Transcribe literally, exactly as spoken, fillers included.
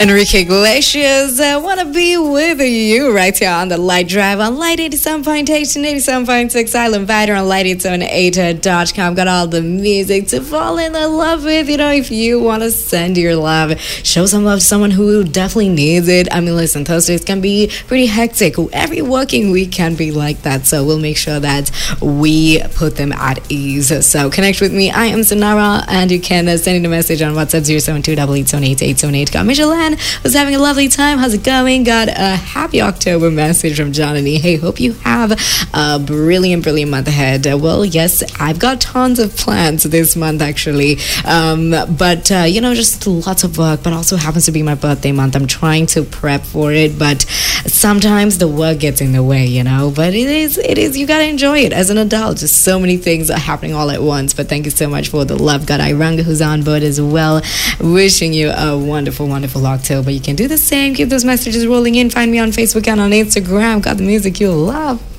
Enrique Iglesias, I want to be with you right here on the Light Drive on Light eighty-seven point eight and eighty-seven point six Island Vider on light eight seven eight dot com. Got all the music to fall in love with. You know, if you want to send your love, show some love to someone who definitely needs it. I mean, listen, Thursdays can be pretty hectic. Every working week can be like that. So we'll make sure that we put them at ease. So connect with me. I am Sonara, and you can uh, send in a message on WhatsApp zero seven two eight eight seven eight eight seven eight. Got Micheline was having a lovely time. How's it going? Got a happy October message from Johnny. Hey, hope you have a brilliant, brilliant month ahead. Uh, well, yes, I've got tons of plans this month, actually. Um, but, uh, you know, just lots of work, but also happens to be my birthday month. I'm trying to prep for it, but sometimes the work gets in the way, you know. But it is, it is, you got to enjoy it as an adult. Just so many things are happening all at once. But thank you so much for the love. Got Iranga, who's on board as well. Wishing you a wonderful, wonderful October. You can do the same. Keep those messages rolling in. Find me on Facebook and on Instagram. Got the music you love.